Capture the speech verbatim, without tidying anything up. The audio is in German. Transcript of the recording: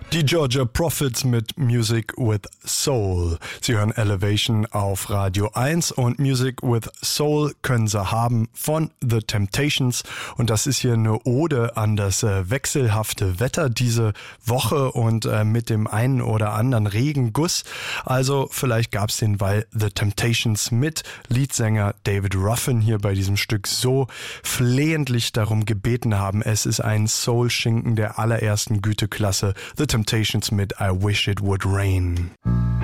Die Georgia Prophets mit Music with Soul. Sie hören Elevation auf Radio eins und Music with Soul können Sie haben von The Temptations. Und das ist hier eine Ode an das äh, wechselhafte Wetter diese Woche und äh, mit dem einen oder anderen Regenguss. Also vielleicht gab es den, weil The Temptations mit Leadsänger David Ruffin hier bei diesem Stück so flehentlich darum gebeten haben. Es ist ein Soul-Schinken der allerersten Güteklasse. The Temptations mit I Wish It Would Rain.